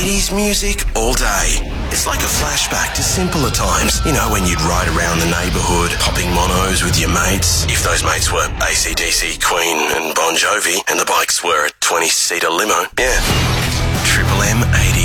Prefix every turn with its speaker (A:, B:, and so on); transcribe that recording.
A: 80s music all day. It's like a flashback to simpler times. You know, when you'd ride around the neighbourhood, popping monos with your mates. If those mates were AC/DC, Queen and Bon Jovi, and the bikes were a 20-seater limo. Yeah. Triple M 80s.